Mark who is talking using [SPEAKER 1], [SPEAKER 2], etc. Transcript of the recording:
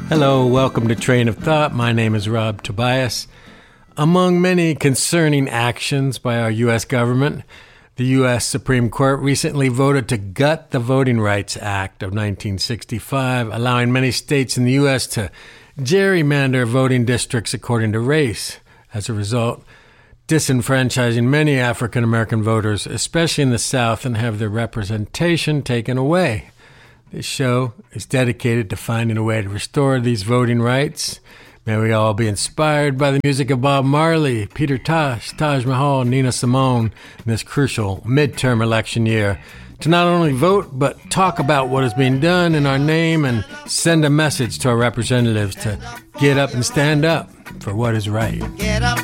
[SPEAKER 1] Hello, welcome to Train of Thought. My name is Rob Tobias. Among many concerning actions by our U.S. government, the U.S. Supreme Court recently voted to gut the Voting Rights Act of 1965, allowing many states in the U.S. to gerrymander voting districts according to race. As a result, disenfranchising many African American voters, especially in the South, and have their representation taken away. This show is dedicated to finding a way to restore these voting rights. May we all be inspired by the music of Bob Marley, Peter Tosh, Taj Mahal, Nina Simone in this crucial midterm election year to not only vote, but talk about what is being done in our name and send a message to our representatives to get up and stand up for what is right.
[SPEAKER 2] Get up